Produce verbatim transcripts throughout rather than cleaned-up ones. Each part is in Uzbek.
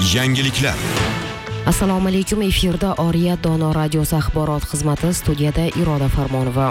Yangiliklar. Assalomu alaykum, efirda Oriya Dono radiosi axborot xizmati, studiyada Iroda Farmonova.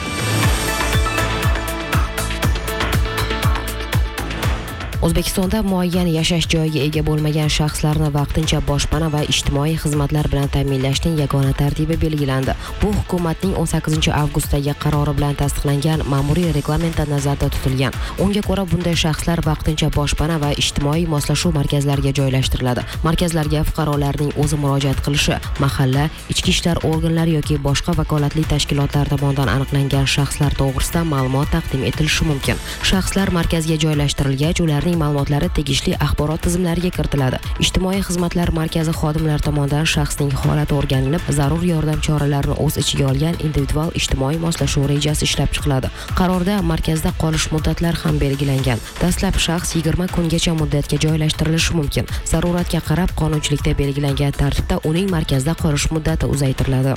O'zbekistonda muayyan yashash joyiga ega bo'lmagan shaxslarni vaqtincha boshpana va ijtimoiy xizmatlar bilan ta'minlashning yagona tartibi belgilandi. Bu hukumatning o'n sakkizinchi avgustdagi qarori bilan tasdiqlangan ma'muriy reglamentda nazarda tutilgan. Unga ko'ra, bunday shaxslar vaqtincha boshpana va ijtimoiy moslashuv markazlariga joylashtiriladi. Markazlarga fuqarolarning o'zi murojaat qilishi, mahalla, ichki ishlar organlari yoki boshqa vakolatli tashkilotlar tomonidan aniqlangan shaxslar to'g'risida ma'lumot taqdim etilishi mumkin. Shaxslar markazga joylashtirilgach, ularning ma'lumotlari tegishli axborot tizimlariga kiritiladi. Ijtimoiy xizmatlar markazi xodimlari tomonidan shaxsning holati o'rganilib, zarur yordam choralarini o'z ichiga olgan individual ijtimoiy moslashuv rejasi ishlab chiqiladi. Qarorda markazda qolish muddatlari ham belgilangan. Dastlab shaxs yigirma kungacha muddatga joylashtirilishi mumkin. Zaruratga qarab qonunchilikda belgilangan tartibda uning markazda qolish muddati uzaytiriladi.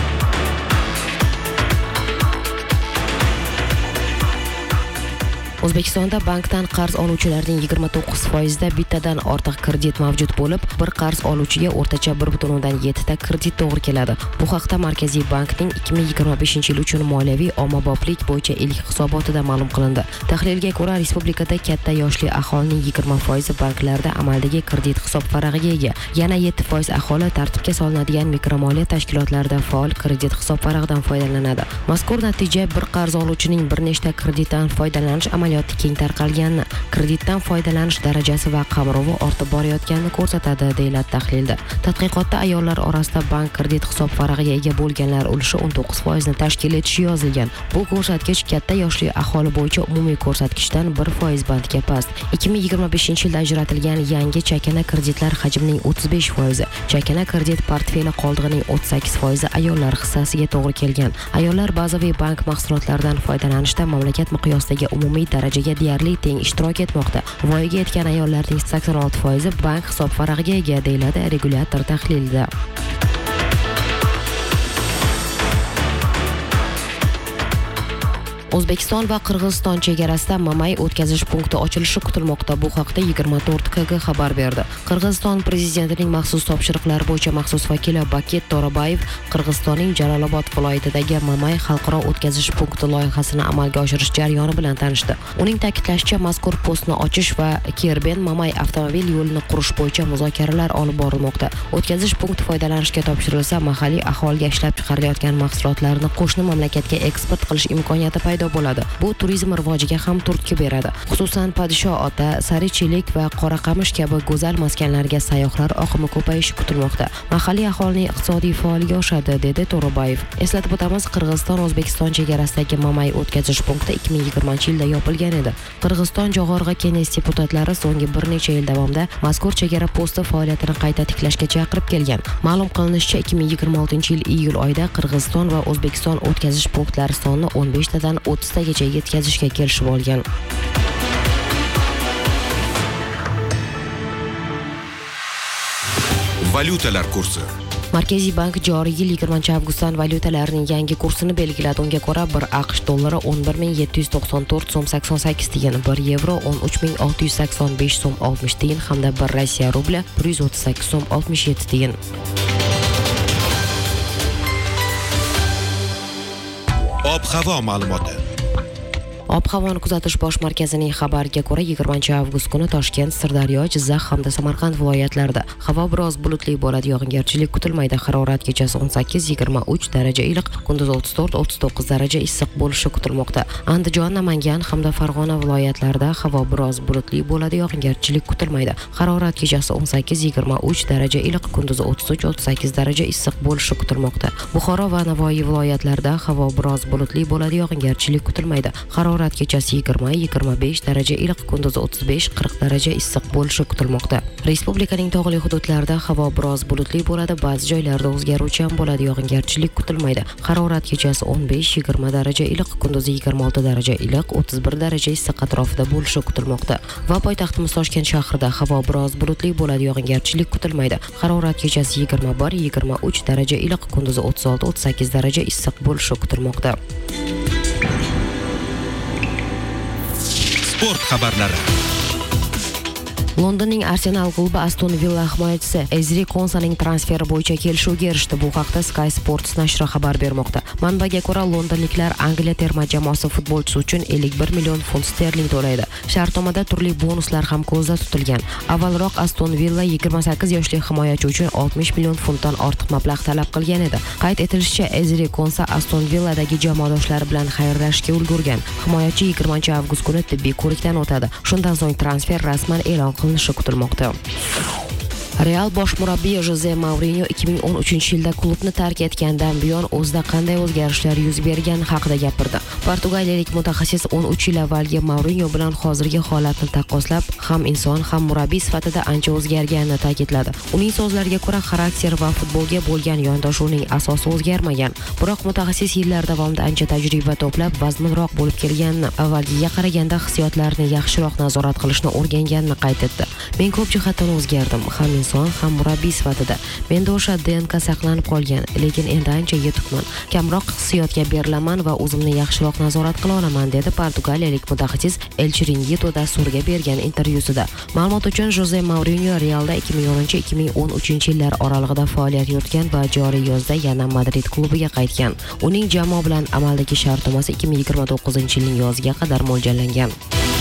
O'zbekistonda bankdan qarz oluvchilarning yigirma to'qqiz foizda bittadan ortiq kredit mavjud bo'lib, bir qarz oluvchiga o'rtacha bir butun o'ndan yetti ta kredit to'g'ri keladi. Bu haqda Markaziy bankning ikki ming yigirma beshinchi yil uchun moliyaviy ommaboplik bo'yicha ilk hisobotida ma'lum qilindi. Tahlilga ko'ra, respublikada katta yoshli aholining yigirma foizi banklarda amaldagi kredit hisob varag'iga ega. Yana yetti foiz aholi tartibga solinadigan mikromoliya tashkilotlarida faol kredit hisob varag'idan foydalanadi. Mazkur natija bir qarz oluvchining bir nechta kreditdan foydalanish amaliyoti keng tarqalganini, kreditdan foydalanish darajasi va qamrovi ortib borayotganini ko'rsatadi, deyiladi tahlilda. Tadqiqotda ayollar orasida bank kredit hisob varag'iga ega bo'lganlar ulushi o'n to'qqiz foizni tashkil etishi yozilgan. Bu ko'rsatkich katta yoshli aholi bo'yicha umumiy ko'rsatkichdan bir foiz bandiga past. ikki ming yigirma beshinchi yilda ajratilgan yangi chakana kreditlar hajmining o'ttiz besh foizi, chakana kredit portfeli qoldig'ining o'ttiz sakkiz foizi ayollar hissasiga to'g'ri kelgan. Ayollar bazaviy bank mahsulotlaridan foydalanishda mamlakat miqyosidagi umumiy darajaga deyarli teng ishtirok etmoqda. Voyaga yetgan ayollarning sakson olti foizi bank hisob varag'iga ega, deyiladi regulyator tahlilida. O'zbekiston va Qirg'iziston chegarasida Mamay o'tkazish punkti ochilishi kutilmoqda. Bu haqda yigirma to'rt K G xabar berdi. Qirg'iziston prezidentining maxsus topshiriqlari bo'yicha maxsus vakili Baket To'rabayev Qirg'izistonning Jalolobod viloyatidagi Mamay xalqaro o'tkazish punkti loyihasini amalga oshirish jarayoni bilan tanishdi. Uning ta'kidlashicha, mazkur postni ochish va Kerben Mamay avtomobil yo'lini qurish bo'yicha muzokaralar olib borilmoqda. O'tkazish punkti foydalanishga topshirilsa, mahalliy aholiga ishlab chiqarilayotgan mahsulotlarni qo'shni mamlakatga eksport qilish imkoniyati paydo bo'ladi. Bu turizm rivojiga ham turtki beradi. Xususan, Podsho ota, Sarichilik va Qoraqamish kabi go'zal maskanlarga sayyohlar oqimi ko'payishi kutilmoqda. Mahalliy aholining iqtisodiy faolligi oshadi, dedi To'rabayev. Eslatib o'tamiz, Qirg'iziston O'zbekiston chegarasidagi Mamay o'tkazish punkti ikki ming yigirmanchi yilda yopilgan edi. Qirg'iziston Jo'g'org'i Kenges deputatlari so'nggi bir necha yil davomida mazkur chegara posti faoliyatini qayta tiklashga chaqirib kelgan. Ma'lum qilinishicha, ikki ming yigirma oltinchi yil iyul oyida Qirg'iziston va O'zbekiston o'tkazish punktlari sonini o'n besh tadan o'ttiz tagacha yetkazishga kelishib olgan. Valyutalar kursi. Markaziy bank joriy yil yigirmanchi avgustdan valyutalarning yangi kursini belgiladi. Unga ko'ra, bir AQSh dollari o'n bir ming yetti yuz to'qson to'rt so'm sakson sakkiz tiyin, bir yevro o'n uch ming olti yuz sakson besh so'm oltmish tiyin hamda bir Rossiya rubli bir yuz o'ttiz sakkiz so'm oltmish yetti tiyin. Ob-havo ma'lumoti. Ob-havoni kuzatish bosh markazining xabariga ko'ra, yigirmanchi avgust kuni Toshkent, Sirdaryo, Jizzax hamda Samarqand viloyatlarida havo biroz bulutli bo'ladi, yog'ingarchilik kutilmaydi. Harorat kechasi o'n sakkiz yigirma uch daraja iliq, kunduz o'ttiz to'rt o'ttiz to'qqiz daraja issiq bo'lishi kutilmoqda. Andijon, Namangan hamda Farg'ona viloyatlarida havo biroz bulutli bo'ladi, yog'ingarchilik kutilmaydi. Harorat kechasi o'n sakkiz yigirma uch daraja iliq, kunduz o'ttiz uch o'ttiz sakkiz daraja issiq bo'lishi kutilmoqda. Buxoro va Navoiy viloyatlarida havo biroz bulutli bo'ladi, yog'ingarchilik kutilmaydi. Harorat kechasi yigirma yigirma besh daraja iliq, kunduz o'ttiz besh qirq daraja issiq bo'lishi kutilmoqda. Respublikaning tog'li hududlarida havo biroz bulutli bo'ladi, ba'zi joylarda o'zgaruvchan bo'ladi, yog'ingarchilik kutilmaydi. Harorat kechasi o'n besh yigirma daraja iliq, kunduz yigirma olti daraja iliq, o'ttiz bir daraja issiq atrofida bo'lishi kutilmoqda. Va poytaxtimiz Toshkent shahrida havo biroz bulutli bo'ladi, yog'ingarchilik kutilmaydi. Harorat kechasi yigirma bir yigirma uch daraja iliq, kunduz o'ttiz olti o'ttiz sakkiz daraja issiq bo'lishi kutilmoqda. Sport xabarlari. Londonning Arsenal klubi Aston Villa himoyachisi Ezri Konsaning transferi bo'yicha kelishuvga erishdi. Bu haqda Sky Sports nashri xabar bermoqda. Manbaga ko'ra, londonliklar Angliya terma jamoasi futbolchisi uchun ellik bir million funt sterling to'laydi. Shartnomada turli bonuslar ham ko'zda tutilgan. Avvalroq Aston Villa yigirma sakkiz yoshli himoyachi uchun oltmish million funtdan ortiq mablag' talab qilgan edi. Qayd etilishicha, Ezri Konsa Aston Villadagi jamoadoshlari bilan xayrlashishga ulgurgan. Himoyachi yigirmanchi avgust kuni tibbiy ko'rikdan o'tadi. Shundan so'ng transfer rasman e'lon qilinishi kutilmoqda. Real bosh murabbiyi Jose Mourinho ikki ming o'n uchinchi yilda klubni tark etgandan buyon o'zida qanday o'zgarishlar yuz bergani haqida gapirdi. Portugaliyalik mutaxassis o'n uch yil avvalgi Mourinho bilan hozirgi holatni taqqoslab, ham inson, ham murabbiy sifatida ancha o'zgarganini ta'kidladi. Uning so'zlariga ko'ra, xarakter va futbolga bo'lgan yondashuvining asosi o'zgarmagan. Biroq mutaxassis yillar davomida ancha tajriba to'plab, vazminroq bo'lib kelganini, avvalgiga qaraganda hissiyotlarni yaxshiroq nazorat qilishni o'rganganini qayd etdi. Men ko'p jihatdan o'zgardim, ham inson, ham murabbiy sifatida. Menda o'sha D N K saqlanib qolgan, lekin endi ancha yetukman. Kamroq hissiyotga berilaman va o'zimni yaxshiroq nazorat qila olaman, dedi portugaliyalik mutaxassis El Chiringuito dasturiga bergan intervyusida. Ma'lumot uchun, Jose Mourinho Realda ikki ming o'ninchi ikki ming o'n uchinchi yillar oralig'ida faoliyat yuritgan va joriy yozda yana Madrid klubiga qaytgan. Uning jamoa bilan amaldagi shartnomasi ikki ming yigirma to'qqizinchi yilning yoziga qadar mo'ljallangan.